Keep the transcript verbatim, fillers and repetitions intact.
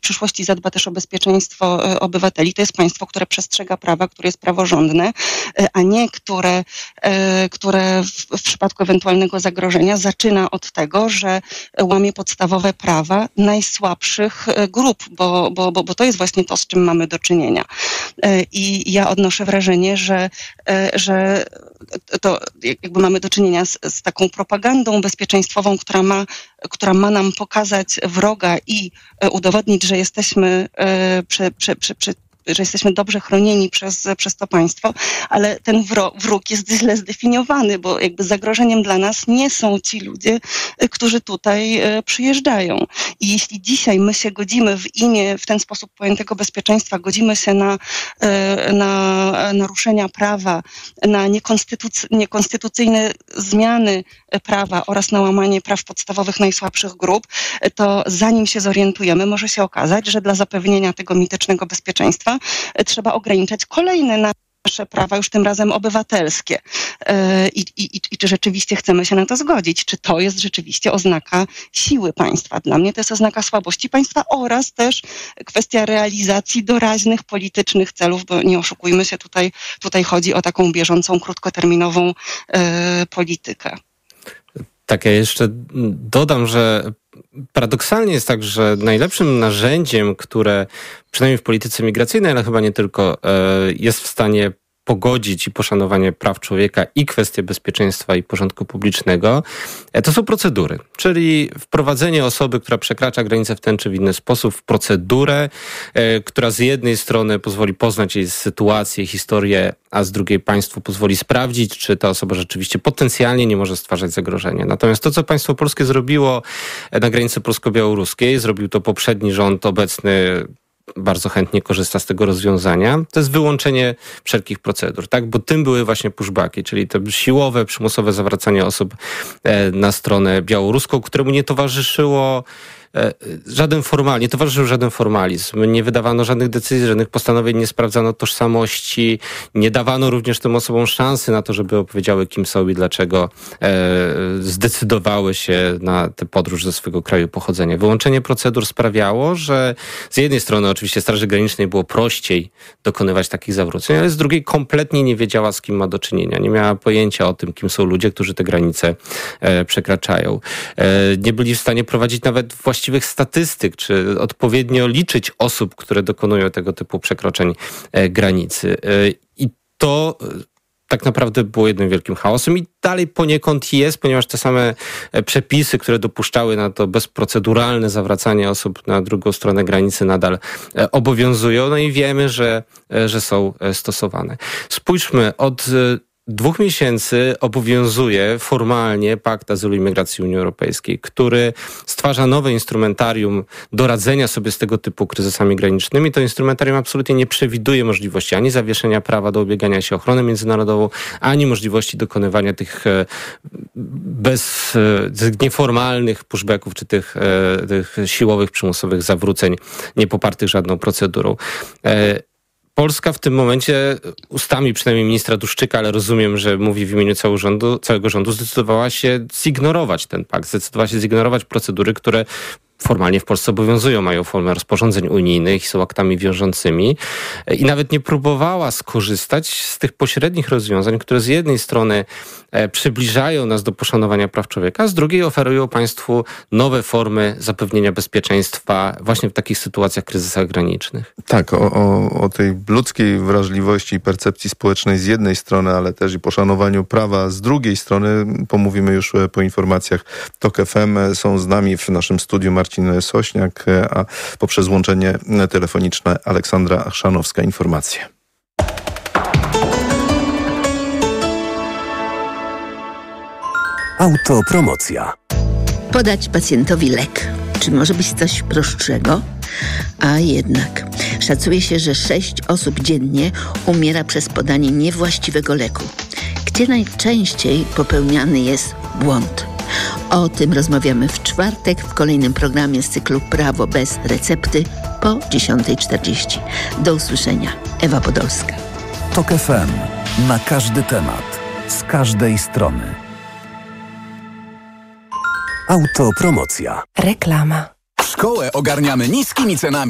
przyszłości zadba też o bezpieczeństwo obywateli, to jest państwo, które przestrzega prawa, które jest praworządne, a nie które, które w, w przypadku ewentualnego zagrożenia zaczyna od tego, że łamie podstawowe prawa najsłabszych grup, bo, bo, bo, bo to jest właśnie to, z czym mamy do czynienia. I ja odnoszę wrażenie, że, że to jakby mamy do czynienia z, z taką propagandą bezpieczeństwową, która ma, która ma nam pokazać wroga i udowodnić, że jesteśmy prze, prze, prze, prze że jesteśmy dobrze chronieni przez, przez to państwo, ale ten wro, wróg jest źle zdefiniowany, bo jakby zagrożeniem dla nas nie są ci ludzie, którzy tutaj przyjeżdżają. I jeśli dzisiaj my się godzimy w imię w ten sposób pojętego bezpieczeństwa, godzimy się na, na naruszenia prawa, na niekonstytuc- niekonstytucyjne zmiany prawa oraz na łamanie praw podstawowych najsłabszych grup, to zanim się zorientujemy, może się okazać, że dla zapewnienia tego mitycznego bezpieczeństwa trzeba ograniczać kolejne nasze prawa, już tym razem obywatelskie. I, i, i czy rzeczywiście chcemy się na to zgodzić? Czy to jest rzeczywiście oznaka siły państwa? Dla mnie to jest oznaka słabości państwa oraz też kwestia realizacji doraźnych politycznych celów, bo nie oszukujmy się, tutaj, tutaj chodzi o taką bieżącą, krótkoterminową e, politykę. Tak, ja jeszcze dodam, że paradoksalnie jest tak, że najlepszym narzędziem, które przynajmniej w polityce migracyjnej, ale chyba nie tylko, jest w stanie pogodzić i poszanowanie praw człowieka i kwestie bezpieczeństwa i porządku publicznego, to są procedury. Czyli wprowadzenie osoby, która przekracza granicę w ten czy w inny sposób, w procedurę, która z jednej strony pozwoli poznać jej sytuację, historię, a z drugiej państwu pozwoli sprawdzić, czy ta osoba rzeczywiście potencjalnie nie może stwarzać zagrożenia. Natomiast to, co państwo polskie zrobiło na granicy polsko-białoruskiej, zrobił to poprzedni rząd, obecny bardzo chętnie korzysta z tego rozwiązania, to jest wyłączenie wszelkich procedur, tak? Bo tym były właśnie pushbacki, czyli to siłowe, przymusowe zawracanie osób na stronę białoruską, któremu nie towarzyszyło żaden formal, nie towarzyszył żaden formalizm. Nie wydawano żadnych decyzji, żadnych postanowień, nie sprawdzano tożsamości, nie dawano również tym osobom szansy na to, żeby opowiedziały, kim są i dlaczego e, zdecydowały się na tę podróż ze swojego kraju pochodzenia. Wyłączenie procedur sprawiało, że z jednej strony oczywiście Straży Granicznej było prościej dokonywać takich zawróceń, ale z drugiej kompletnie nie wiedziała, z kim ma do czynienia. Nie miała pojęcia o tym, kim są ludzie, którzy te granice e, przekraczają. E, nie byli w stanie prowadzić nawet właściwie właściwych statystyk, czy odpowiednio liczyć osób, które dokonują tego typu przekroczeń e, granicy. E, I to tak naprawdę było jednym wielkim chaosem i dalej poniekąd jest, ponieważ te same przepisy, które dopuszczały na to bezproceduralne zawracanie osób na drugą stronę granicy nadal obowiązują, no i wiemy, że, że są stosowane. Spójrzmy, od dwóch miesięcy obowiązuje formalnie Pakt Azylu i Migracji Unii Europejskiej, który stwarza nowe instrumentarium do radzenia sobie z tego typu kryzysami granicznymi. To instrumentarium absolutnie nie przewiduje możliwości ani zawieszenia prawa do ubiegania się o ochronę międzynarodową, ani możliwości dokonywania tych bez, tych nieformalnych pushbacków, czy tych, tych siłowych, przymusowych zawróceń niepopartych żadną procedurą. Polska w tym momencie ustami przynajmniej ministra Duszczyka, ale rozumiem, że mówi w imieniu całego rządu, całego rządu, zdecydowała się zignorować ten pakt, zdecydowała się zignorować procedury, które formalnie w Polsce obowiązują, mają formę rozporządzeń unijnych i są aktami wiążącymi i nawet nie próbowała skorzystać z tych pośrednich rozwiązań, które z jednej strony przybliżają nas do poszanowania praw człowieka, a z drugiej oferują państwu nowe formy zapewnienia bezpieczeństwa właśnie w takich sytuacjach, kryzysach granicznych. Tak, o, o, o tej ludzkiej wrażliwości i percepcji społecznej z jednej strony, ale też i poszanowaniu prawa z drugiej strony pomówimy już po informacjach TOK F M. Są z nami w naszym studiu Marcin Sośniak, a poprzez łączenie telefoniczne Aleksandra Chrzanowska. Informacje. Autopromocja. Podać pacjentowi lek. Czy może być coś prostszego? A jednak. Szacuje się, że sześć osób dziennie umiera przez podanie niewłaściwego leku. Gdzie najczęściej popełniany jest błąd? O tym rozmawiamy w czwartek w kolejnym programie z cyklu Prawo bez recepty po dziesiątej czterdzieści. Do usłyszenia. Ewa Podolska. TOK F M. Na każdy temat. Z każdej strony. Autopromocja. Reklama. Szkołę ogarniamy niskimi cenami.